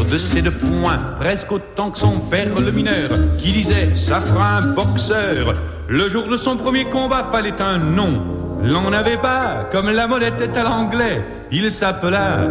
de ses 2 poings, presque autant que son père le mineur, qui disait ça fera un boxeur. Le jour de son premier combat fallait un nom. L'on n'avait pas, comme la molette est à l'anglais, il s'appela